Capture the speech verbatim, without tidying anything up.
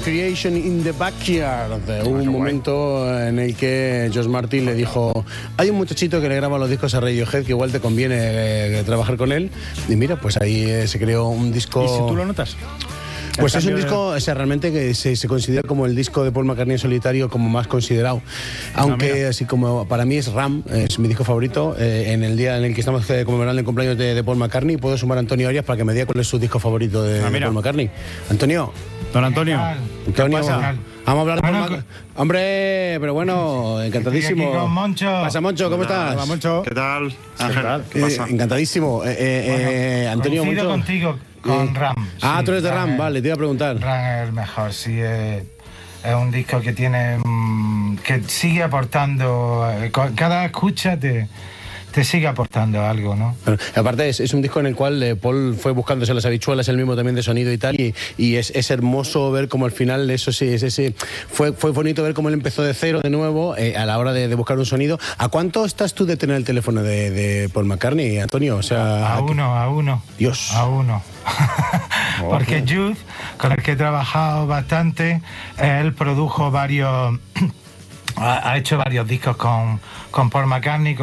Creation in the Backyard. Un momento en el que George Martin le dijo: hay un muchachito que le graba los discos a Radiohead que igual te conviene eh, trabajar con él. Y mira, pues ahí eh, se creó un disco. ¿Y si tú lo notas? Pues es un disco, o sea, realmente que se, se considera como el disco de Paul McCartney en solitario como más considerado. Aunque, ah, así como para mí es Ram, es mi disco favorito. Eh, en el día en el que estamos eh, conmemorando el cumpleaños de, de Paul McCartney, puedo sumar a Antonio Arias para que me diga cuál es su disco favorito de, ah, de Paul McCartney. Antonio. Don Antonio. Antonio. Vamos a hablar de Paul McCartney. Hombre, pero bueno, encantadísimo. Estoy aquí con Moncho. Pasa, Moncho, ¿cómo Hola, estás? hola, Moncho. ¿Qué tal? ¿Qué tal? ¿Qué pasa? Eh, encantadísimo. Eh, eh, bueno, Antonio, Moncho. contigo. Con Eh, Ram. Ah, sí, tú eres de Ram, es, vale, te iba a preguntar. Ram es el mejor, sí. Es, es un disco que tiene. Mmm, que sigue aportando. Eh, cada escucha te, te sigue aportando algo, ¿no? Bueno, aparte, es, es un disco en el cual eh, Paul fue buscándose las habichuelas, el mismo también de sonido y tal. Y, y es, es hermoso ver cómo al final, eso sí, es ese. Fue, fue bonito ver cómo él empezó de cero de nuevo eh, a la hora de, de buscar un sonido. ¿A cuánto estás tú de tener el teléfono de, de Paul McCartney, Antonio? O sea, a uno, a uno. Dios. A uno. Porque Jude, con el que he trabajado bastante, él produjo varios, ha hecho varios discos con, con Paul McCartney,